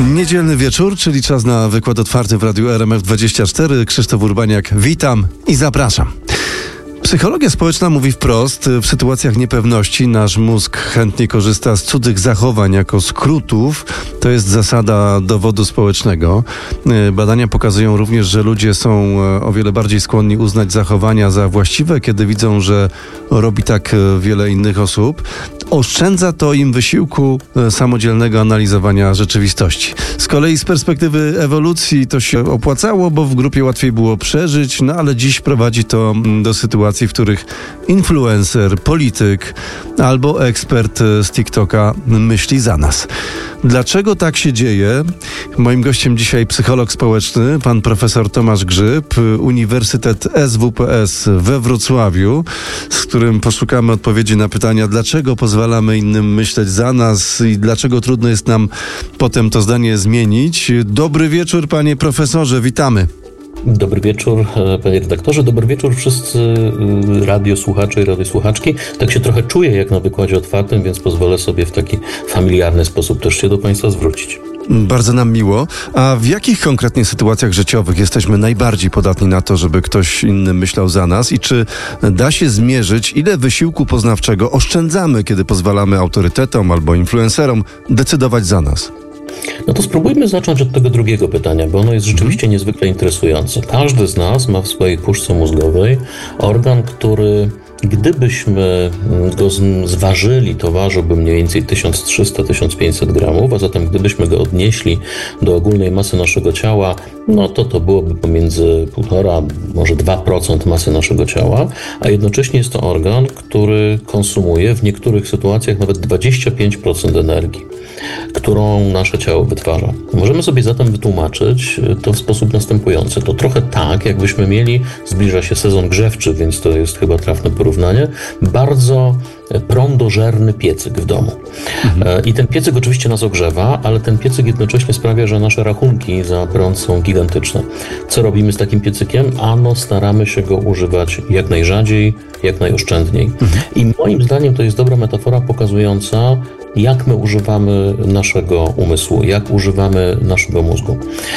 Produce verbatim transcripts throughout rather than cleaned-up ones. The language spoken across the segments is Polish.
Niedzielny wieczór, czyli czas na wykład otwarty w Radiu R M F dwadzieścia cztery. Krzysztof Urbaniak, witam i zapraszam. Psychologia społeczna mówi wprost, w sytuacjach niepewności nasz mózg chętnie korzysta z cudzych zachowań jako skrótów. To jest zasada dowodu społecznego. Badania pokazują również, że ludzie są o wiele bardziej skłonni uznać zachowania za właściwe, kiedy widzą, że robi tak wiele innych osób. Oszczędza to im wysiłku samodzielnego analizowania rzeczywistości. Z kolei z perspektywy ewolucji to się opłacało, bo w grupie łatwiej było przeżyć, no ale dziś prowadzi to do sytuacji, w których influencer, polityk albo ekspert z TikToka myśli za nas. Dlaczego tak się dzieje? Moim gościem dzisiaj psycholog społeczny, pan profesor Tomasz Grzyb, Uniwersytet S W P S we Wrocławiu, z którym poszukamy odpowiedzi na pytania, dlaczego pozwalamy innym myśleć za nas i dlaczego trudno jest nam potem to zdanie zmienić. Dobry wieczór, panie profesorze, witamy. Dobry wieczór, panie redaktorze, dobry wieczór wszyscy radiosłuchacze i radiosłuchaczki. Tak się trochę czuję jak na wykładzie otwartym, więc pozwolę sobie w taki familiarny sposób też się do państwa zwrócić. Bardzo nam miło. A w jakich konkretnie sytuacjach życiowych jesteśmy najbardziej podatni na to, żeby ktoś inny myślał za nas i czy da się zmierzyć, ile wysiłku poznawczego oszczędzamy, kiedy pozwalamy autorytetom albo influencerom decydować za nas? No to spróbujmy zacząć od tego drugiego pytania, bo ono jest rzeczywiście niezwykle interesujące. Każdy z nas ma w swojej puszce mózgowej organ, który gdybyśmy go zważyli, to ważyłby mniej więcej tysiąc trzysta do tysiąca pięćset gramów, a zatem gdybyśmy go odnieśli do ogólnej masy naszego ciała, no to to byłoby pomiędzy półtora, może dwa procent masy naszego ciała, a jednocześnie jest to organ, który konsumuje w niektórych sytuacjach nawet dwadzieścia pięć procent energii, którą nasze ciało wytwarza. Możemy sobie zatem wytłumaczyć to w sposób następujący. To trochę tak, jakbyśmy mieli, zbliża się sezon grzewczy, więc to jest chyba trafne porównanie, bardzo prądożerny piecyk w domu. Mhm. I ten piecyk oczywiście nas ogrzewa, ale ten piecyk jednocześnie sprawia, że nasze rachunki za prąd są gigantyczne. Co robimy z takim piecykiem? Ano staramy się go używać jak najrzadziej, jak najoszczędniej. Mhm. I moim zdaniem to jest dobra metafora pokazująca, jak my używamy naszego umysłu, jak używamy naszego mózgu.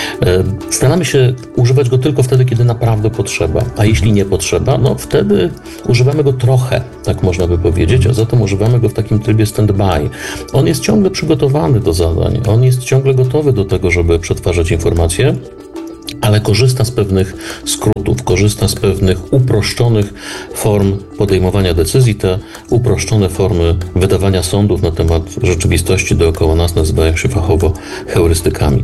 Staramy się używać go tylko wtedy, kiedy naprawdę potrzeba, a jeśli nie potrzeba, no wtedy używamy go trochę, tak można by powiedzieć, a zatem używamy go w takim trybie stand-by. On jest ciągle przygotowany do zadań, on jest ciągle gotowy do tego, żeby przetwarzać informacje, ale korzysta z pewnych skrótów, korzysta z pewnych uproszczonych form podejmowania decyzji. Te uproszczone formy wydawania sądów na temat rzeczywistości dookoła nas nazywają się fachowo heurystykami.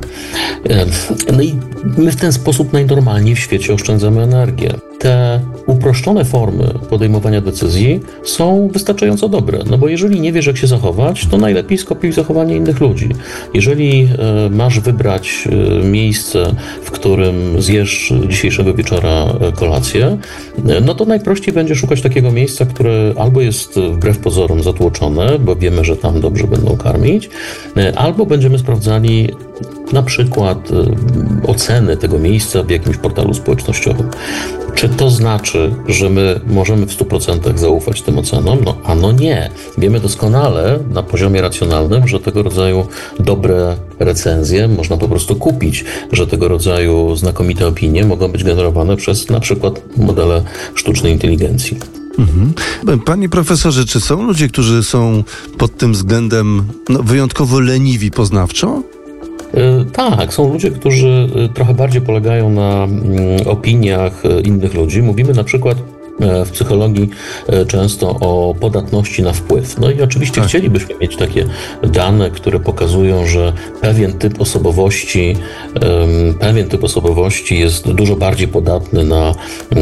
No i my w ten sposób najnormalniej w świecie oszczędzamy energię. Te uproszczone formy podejmowania decyzji są wystarczająco dobre, no bo jeżeli nie wiesz, jak się zachować, to najlepiej skopiuj zachowanie innych ludzi. Jeżeli e, masz wybrać e, miejsce, w którym zjesz dzisiejszego wieczora kolację, e, no to najprościej będzie szukać takiego miejsca, które albo jest wbrew pozorom zatłoczone, bo wiemy, że tam dobrze będą karmić, e, albo będziemy sprawdzali na przykład e, oceny tego miejsca w jakimś portalu społecznościowym. Czy to znaczy, że my możemy w stu procentach zaufać tym ocenom? No, ano nie. Wiemy doskonale na poziomie racjonalnym, że tego rodzaju dobre recenzje można po prostu kupić, że tego rodzaju znakomite opinie mogą być generowane przez na przykład modele sztucznej inteligencji. Mhm. Panie profesorze, czy są ludzie, którzy są pod tym względem no, wyjątkowo leniwi poznawczo? Tak, są ludzie, którzy trochę bardziej polegają na opiniach innych ludzi. Mówimy na przykład w psychologii często o podatności na wpływ. No i oczywiście tak. Chcielibyśmy mieć takie dane, które pokazują, że pewien typ osobowości, pewien typ osobowości jest dużo bardziej podatny na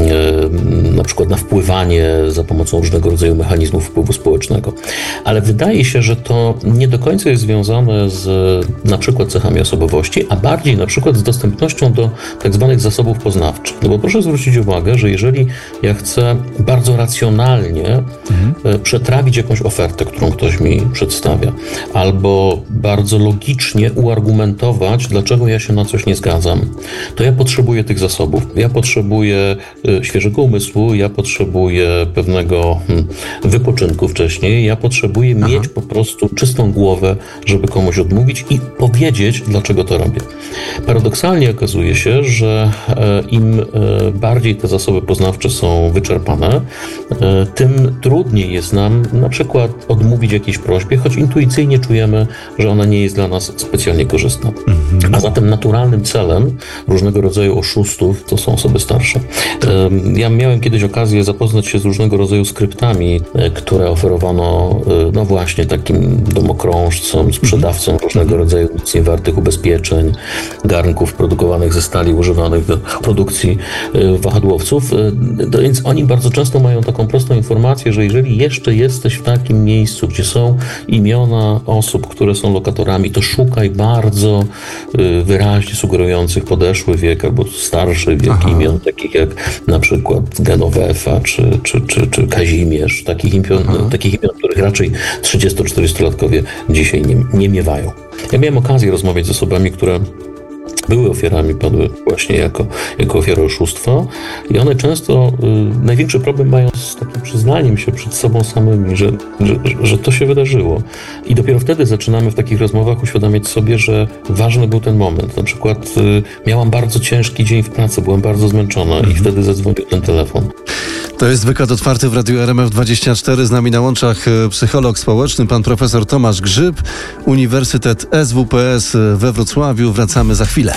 na przykład na wpływanie za pomocą różnego rodzaju mechanizmów wpływu społecznego. Ale wydaje się, że to nie do końca jest związane z na przykład cechami osobowości, a bardziej na przykład z dostępnością do tak zwanych zasobów poznawczych. No bo proszę zwrócić uwagę, że jeżeli ja chcę chcę bardzo racjonalnie mhm. przetrawić jakąś ofertę, którą ktoś mi przedstawia, albo bardzo logicznie uargumentować, dlaczego ja się na coś nie zgadzam, to ja potrzebuję tych zasobów. Ja potrzebuję świeżego umysłu, ja potrzebuję pewnego hmm, wypoczynku wcześniej, ja potrzebuję Aha. mieć po prostu czystą głowę, żeby komuś odmówić i powiedzieć, dlaczego to robię. Paradoksalnie okazuje się, że im bardziej te zasoby poznawcze są wyczerpane, tym trudniej jest nam na przykład odmówić jakiejś prośbie, choć intuicyjnie czujemy, że ona nie jest dla nas specjalnie korzystna. Mhm. A zatem naturalnym celem różnego rodzaju oszustów to są osoby starsze. Ja miałem kiedyś okazję zapoznać się z różnego rodzaju skryptami, które oferowano no właśnie takim domokrążcom, sprzedawcom różnego rodzaju nic niewartych ubezpieczeń, garnków produkowanych ze stali używanych do produkcji wahadłowców. To więc oni bardzo często mają taką prostą informację, że jeżeli jeszcze jesteś w takim miejscu, gdzie są imiona osób, które są lokatorami, to szukaj bardzo wyraźnie sugerujących podeszły wiek albo starszy wiek Aha. imion, takich jak na przykład Genovefa czy, czy, czy, czy Kazimierz, takich imion, takich imion, których raczej trzydziesto-czterystolatkowie dzisiaj nie, nie miewają. Ja miałem okazję rozmawiać z osobami, które były ofiarami, padły właśnie jako, jako ofiary oszustwa i one często y, największy problem mają z takim przyznaniem się przed sobą samymi, że, że, że to się wydarzyło. I dopiero wtedy zaczynamy w takich rozmowach uświadamiać sobie, że ważny był ten moment. Na przykład y, miałam bardzo ciężki dzień w pracy, byłem bardzo zmęczona mhm. i wtedy zadzwonił ten telefon. To jest wykład otwarty w Radiu R M F dwadzieścia cztery. Z nami na łączach psycholog społeczny, pan profesor Tomasz Grzyb, Uniwersytet S W P S we Wrocławiu. Wracamy za chwilę.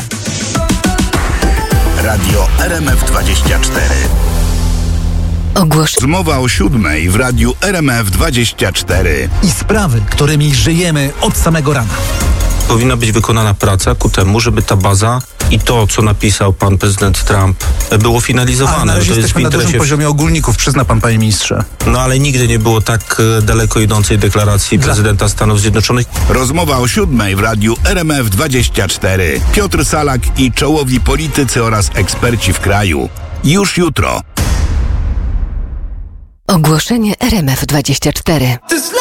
Radio R M F dwadzieścia cztery. Ogłosz. Rozmowa o siódmej w Radiu R M F dwadzieścia cztery. I sprawy, którymi żyjemy od samego rana. Powinna być wykonana praca ku temu, żeby ta baza i to, co napisał pan prezydent Trump, było finalizowane. A na razie to jesteśmy jest w na dużym poziomie ogólników, przyzna pan, panie ministrze. No ale nigdy nie było tak daleko idącej deklaracji Dla... prezydenta Stanów Zjednoczonych. Rozmowa o siódmej w Radiu R M F dwadzieścia cztery. Piotr Salak i czołowi politycy oraz eksperci w kraju. Już jutro. Ogłoszenie R M F dwadzieścia cztery.